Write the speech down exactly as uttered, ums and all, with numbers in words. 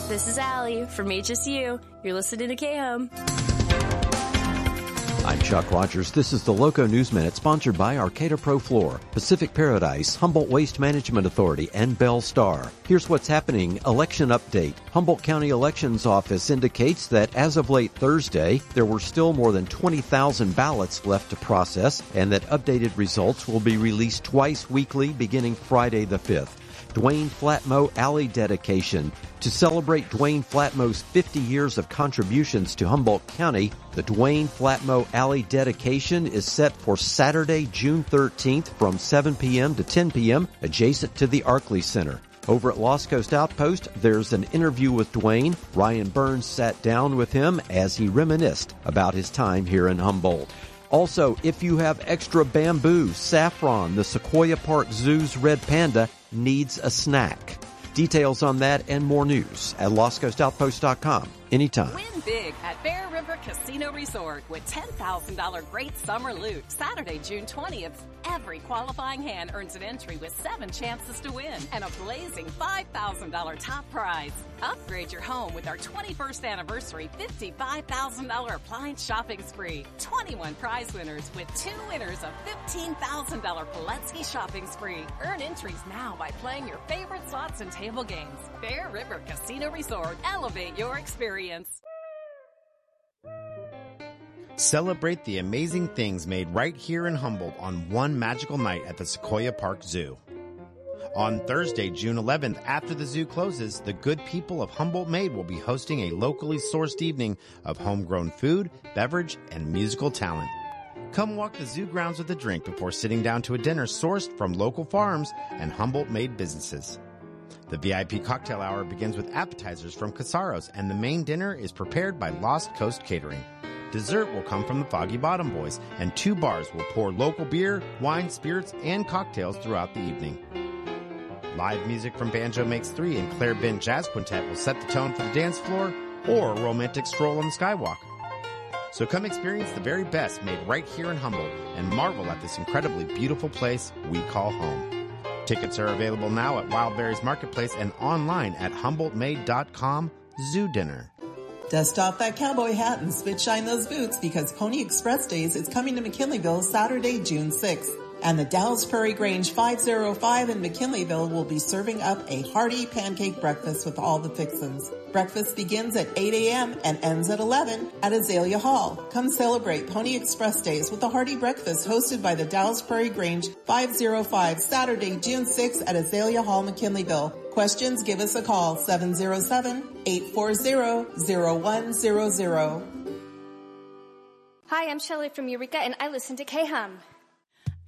This is Allie from H S U. You're listening to K-Hum. I'm Chuck Rogers. This is the Loco News Minute, sponsored by Arcata Pro Floor, Pacific Paradise, Humboldt Waste Management Authority, and Bell Star. Here's what's happening. Election update. Humboldt County Elections Office indicates that as of late Thursday, there were still more than twenty thousand ballots left to process, and that updated results will be released twice weekly beginning Friday the fifth. Dwayne Flatmo Alley dedication. To celebrate Dwayne Flatmo's fifty years of contributions to Humboldt County, the Dwayne Flatmo Alley dedication is set for Saturday, June thirteenth from seven p.m. to ten p.m. adjacent to the Arkley Center. Over at Lost Coast Outpost, there's an interview with Dwayne. Ryan Burns sat down with him as he reminisced about his time here in Humboldt. Also, if you have extra bamboo, Saffron, the Sequoia Park Zoo's red panda, needs a snack. Details on that and more news at lost coast outpost dot com. Anytime. Win big at Bear River Casino Resort with ten thousand dollars great summer loot Saturday, June twentieth. Every qualifying hand earns an entry with seven chances to win and a blazing five thousand dollars top prize. Upgrade your home with our twenty-first anniversary fifty-five thousand dollars appliance shopping spree. twenty-one prize winners with two winners of fifteen thousand dollars Pulaski shopping spree. Earn entries now by playing your favorite slots and table games. Bear River Casino Resort. Elevate your experience. Celebrate the amazing things made right here in Humboldt on one magical night at the Sequoia Park Zoo. On Thursday, June eleventh, after the zoo closes, the good people of Humboldt Made will be hosting a locally sourced evening of homegrown food, beverage, and musical talent. Come walk the zoo grounds with a drink before sitting down to a dinner sourced from local farms and Humboldt-made businesses. The V I P cocktail hour begins with appetizers from Casaros, and the main dinner is prepared by Lost Coast Catering. Dessert will come from the Foggy Bottom Boys, and two bars will pour local beer, wine, spirits, and cocktails throughout the evening. Live music from Banjo Makes Three and Claire Bent Jazz Quintet will set the tone for the dance floor or a romantic stroll on the skywalk. So come experience the very best made right here in Humboldt and marvel at this incredibly beautiful place we call home. Tickets are available now at Wildberries Marketplace and online at humboldt made dot com. Zoo Dinner. Dust off that cowboy hat and spit shine those boots, because Pony Express Days is coming to McKinleyville Saturday, June sixth. And the Dallas Prairie Grange five oh five in McKinleyville will be serving up a hearty pancake breakfast with all the fixins. Breakfast begins at eight a.m. and ends at eleven at Azalea Hall. Come celebrate Pony Express Days with a hearty breakfast hosted by the Dallas Prairie Grange five oh five Saturday, June sixth at Azalea Hall, McKinleyville. Questions? Give us a call, seven oh seven, eight four zero, zero one zero zero. Hi, I'm Shelley from Eureka, and I listen to K-Hum.